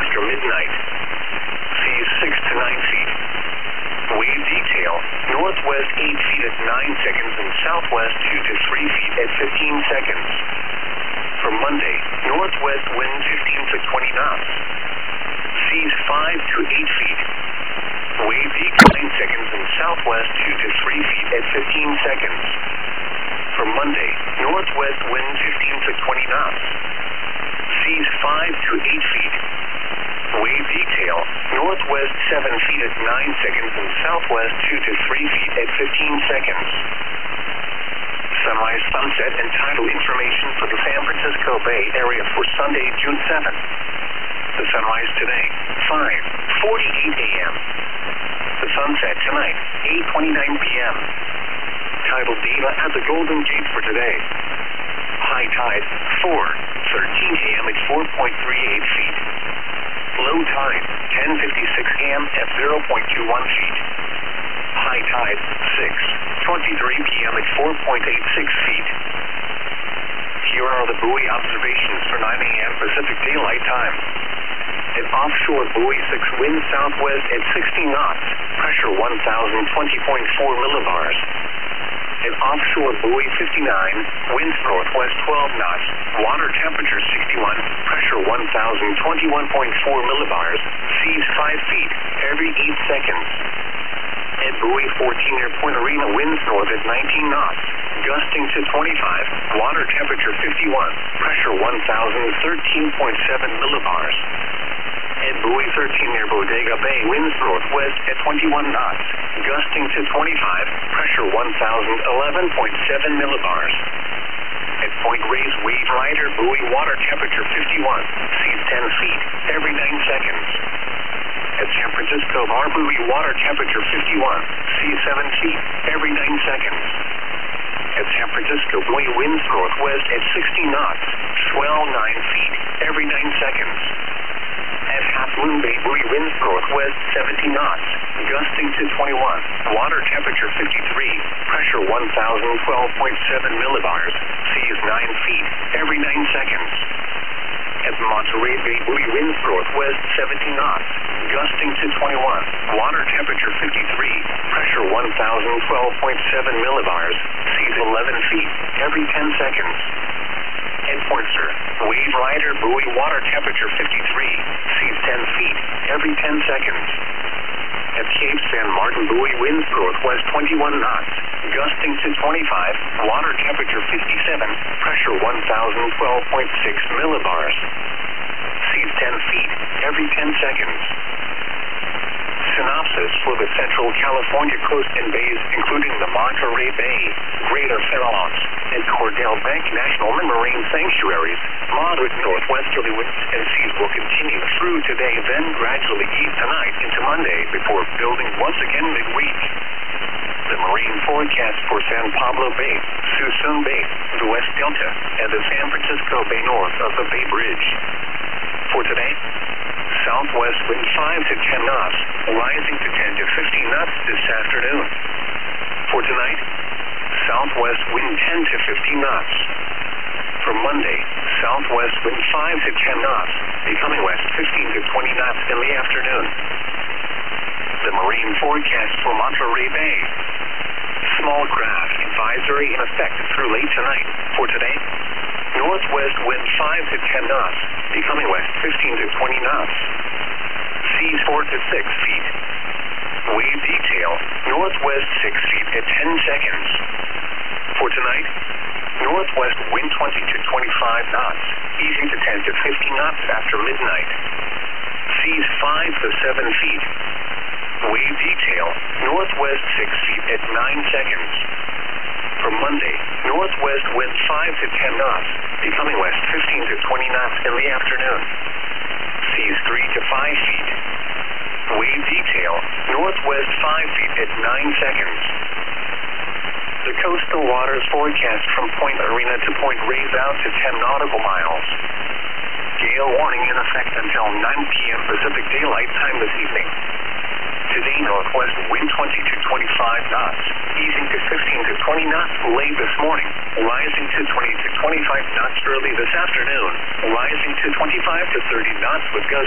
after midnight. Seas 6 to 9 feet. Wave detail, northwest 8 feet at 9 seconds and southwest 2 to 3 feet at 15 seconds. For Monday, northwest wind 15 to 20 knots. Seas 5 to 8 feet. Wave detail 9 seconds and southwest 2 to 3 feet at 15 seconds. For Monday, northwest wind 15 to 20 knots. Seas 5 to 8 feet. Wave detail, northwest 7 feet at 9 seconds and southwest 2 to 3 feet at 15 seconds. Sunrise, sunset, and tidal information for the San Francisco Bay Area for Sunday, June 7th. The sunrise today, 5:48 a.m. The sunset tonight, 8:29 p.m. Tidal data at the Golden Gate for today. High tide, 4:13 a.m. at 4.38 feet. Low tide, 10:56 a.m. at 0.21 feet. High tide, 6:23 p.m. at 4.86 feet. Here are the buoy observations for 9 a.m. Pacific Daylight Time. At offshore buoy 6, wind southwest at 60 knots, pressure 1,020.4 millibars. At offshore buoy 59, winds northwest 12 knots, water temperature 61, pressure 1,021.4 millibars, seas 5 feet, every 8 seconds. At buoy 14 near Point Arena, winds north at 19 knots, gusting to 25, water temperature 51, pressure 1,013.7 millibars. At buoy 13 near Bodega Bay, winds northwest at 21 knots, gusting to 25, pressure 1,011.7 millibars. At Point Reyes, wave rider, buoy water temperature 51, seas 10 feet, every 9 seconds. At San Francisco Bar, buoy water temperature 51, seas 7 feet, every 9 seconds. At San Francisco, buoy winds northwest at 60 knots, swell 9 feet, every 9 seconds. At Half Moon Bay, buoy winds northwest 70 knots, gusting to 21, water temperature 53, pressure 1,012.7 millibars, seas 9 feet, every 9 seconds. At Monterey Bay, buoy winds northwest 70 knots, gusting to 21, water temperature 53, pressure 1,012.7 millibars, seas 11 feet, every 10 seconds. At Point Sur, wave rider, buoy water temperature 53, seas 10 feet, every 10 seconds. At Cape San Martin, buoy winds northwest 21 knots, gusting to 25, water temperature 57, pressure 1,012.6 millibars. Seas 10 feet, every 10 seconds. Synopsis for the Central California coast and bays, including the Monterey Bay, Greater Farallones, and Cordell Bank National Marine Sanctuaries. Moderate northwesterly winds and seas will continue through today, then gradually ease tonight into Monday before building once again midweek. The marine forecast for San Pablo Bay, Suisun Bay, the West Delta, and the San Francisco Bay north of the Bay Bridge. For today, southwest wind 5 to 10 knots, rising to 10 to 15 knots this afternoon. For tonight, southwest wind 10 to 15 knots. For Monday, southwest wind 5 to 10 knots, becoming west 15 to 20 knots in the afternoon. The marine forecast for Monterey Bay. Small craft advisory in effect through late tonight. For today, northwest wind 5 to 10 knots, becoming west 15 to 20 knots. Seas 4 to 6 feet. Wave detail, northwest 6 feet at 10 seconds. For tonight, northwest wind 20 to 25 knots, easing to 10 to 15 knots after midnight. Seas 5 to 7 feet. Wave detail, northwest 6 feet at 9 seconds. For Monday, northwest wind 5 to 10 knots, becoming west 15 to 20 knots in the afternoon. Seas 3 to 5 feet. Wave detail, northwest 5 feet at 9 seconds. The coastal waters forecast from Point Arena to Point Reyes out to 10 nautical miles. Gale warning in effect until 9 p.m. Pacific Daylight Time this evening. Today, northwest wind 20 to 25 knots, easing to 15 to 20 knots late this morning, rising to 20 to 25 knots early this afternoon, rising to 25 to 30 knots with gusts